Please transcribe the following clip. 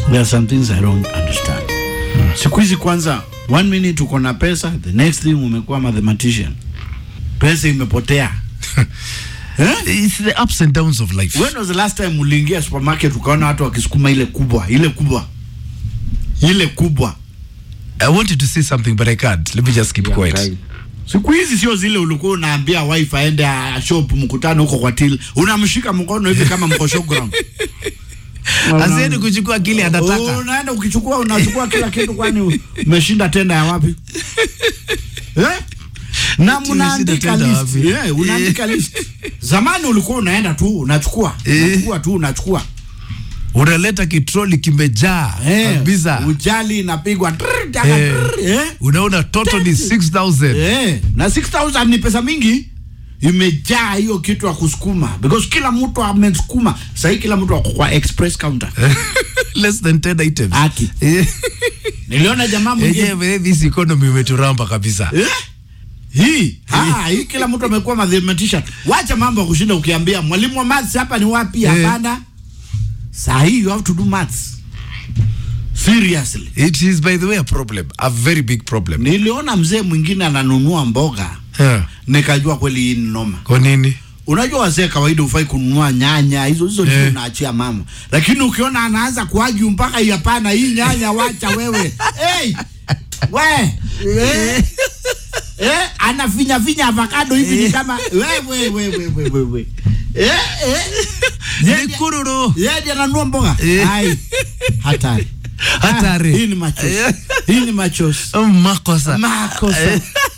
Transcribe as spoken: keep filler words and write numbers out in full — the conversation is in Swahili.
There are some things I don't understand. Hmm. Siku hizi kwanza, one minute uko na pesa, the next thing umekuwa mathematician. Pesa imepotea. Eh? It's the ups and downs of life. When was the last time uliingia supermarket ukaona watu wakisukuma ile kubwa, ile kubwa, ile kubwa? I wanted to say something but I can't. Let me just keep yeah, quiet. Right. Siku hizi sio zile ulikuwa unaambia wife aende shop mkutano huko kwa till. Unamshika mkono hivi kama mko showground. Asiende kuchukua kile anataka. Unaenda ukichukua unachukua kila kitu, kwani umeshinda tenda ya wapi? Eh? Na mnaandika list. Eh, yeah, unaandika list. Zamani ulikuwa unaenda tu unachukua, unachukua tu unachukua. Unaleta kitroli kimejaa kabisa. Hey, ujali inapigwa. Hey, eh? Unaona total ni six thousand. Eh, na six thousand ni pesa mingi. Imejaa hiyo kitu ya kusukuma because kila mtu amesukuma. Sasa kila mtu wako kwa express counter. Less than ten items. Aki. Niliona jamaa mwingine. Yeah, yeah, this economy imeturamba kabisa. Eh? Hii, ah, hii kila mtu amekuwa mathematician. Wacha mambo kushinda ukiambia mwalimu wa maths hapa ni wapi? Hapana. Eh. Sahi, you have to do maths. Seriously. It is, by the way, a problem. A very big problem. Niliona mzee mwingine ananunua mboga. Yeah. Nikajua kweli hii ni noma. Kwa nini? Unajua wazee kawaida ufai kununua nyanya, hizo hizo ndio yeah, unaachia mama. Lakini ukiona anaanza kuaju mpaka hapana hii nyanya wacha wewe. Hey! We! Eh? Eh, anafinya finya avocado hivi ni kama wewe wewe wewe wewe. Eh eh. Ni kururu. Yeye ananunua mboga. Hai. Hatari. Hatari. Hii ni machozi. Hii ni machozi. Makosa. Makosa.